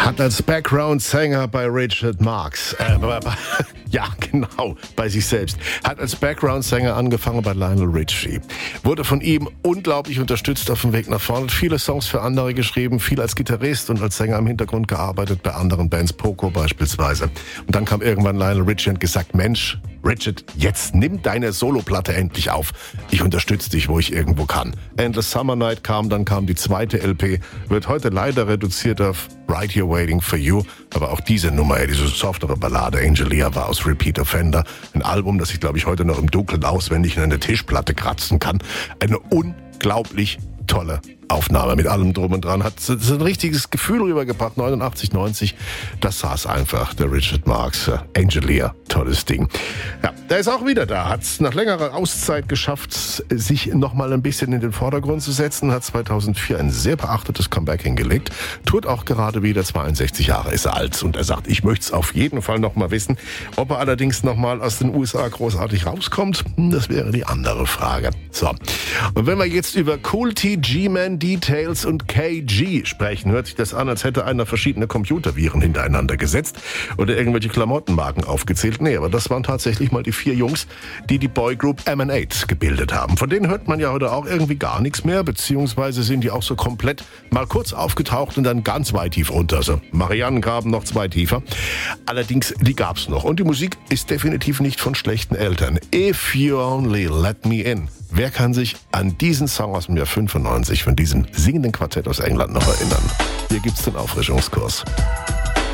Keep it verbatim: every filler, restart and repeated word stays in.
Hat als Background-Sänger bei Richard Marx, äh, bei, bei, ja genau, bei sich selbst, hat als Background-Sänger angefangen bei Lionel Richie. Wurde von ihm unglaublich unterstützt auf dem Weg nach vorne, hat viele Songs für andere geschrieben, viel als Gitarrist und als Sänger im Hintergrund gearbeitet, bei anderen Bands, Poco beispielsweise. Und dann kam irgendwann Lionel Richie und gesagt, Mensch, Richard, jetzt nimm deine Soloplatte endlich auf. Ich unterstütze dich, wo ich irgendwo kann. Endless Summer Night kam, dann kam die zweite L P, wird heute leider reduziert auf Right Here Waiting for You. Aber auch diese Nummer, diese softere Ballade, Angelia, war aus Repeat Offender. Ein Album, das ich, glaube ich, heute noch im Dunkeln auswendig in eine Tischplatte kratzen kann. Eine unglaublich tolle Aufnahme mit allem drum und dran. Hat so ein richtiges Gefühl rübergebracht. neunundachtzig, neunzig, das saß einfach, der Richard Marx. Angelia, tolles Ding. Ja, der ist auch wieder da. Hat es nach längerer Auszeit geschafft, sich nochmal ein bisschen in den Vordergrund zu setzen. Hat zweitausendvier ein sehr beachtetes Comeback hingelegt. Tut auch gerade wieder, zweiundsechzig Jahre ist er alt. Und er sagt, ich möchte es auf jeden Fall nochmal wissen. Ob er allerdings nochmal aus den U S A großartig rauskommt, das wäre die andere Frage. So. Und wenn wir jetzt über Kool T, G-Man, Details und K G sprechen, hört sich das an, als hätte einer verschiedene Computerviren hintereinander gesetzt oder irgendwelche Klamottenmarken aufgezählt. Nee, aber das waren tatsächlich mal die vier Jungs, die die Boygroup M and eight gebildet haben. Von denen hört man ja heute auch irgendwie gar nichts mehr, beziehungsweise sind die auch so komplett mal kurz aufgetaucht und dann ganz weit tief unter. Also Marianengraben noch zwei tiefer. Allerdings, die gab's noch. Und die Musik ist definitiv nicht von schlechten Eltern. If You Only Let Me In. Wer kann sich an diesen Song aus dem Jahr fünfundneunzig von diesem singenden Quartett aus England noch erinnern? Hier gibt's den Auffrischungskurs.